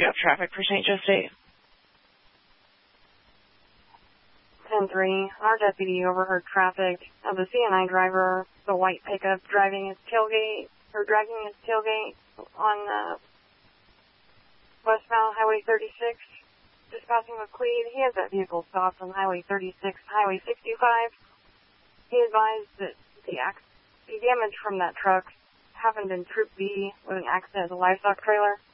you have traffic for St. Joe State? 10-3. Our deputy overheard traffic of a CNI driver, the white pickup, dragging his tailgate on westbound Highway 36, just passing McLeod. He has that vehicle stopped on Highway 36, Highway 65. He advised that the damage from that truck happened in Troop B with an accident at the livestock trailer.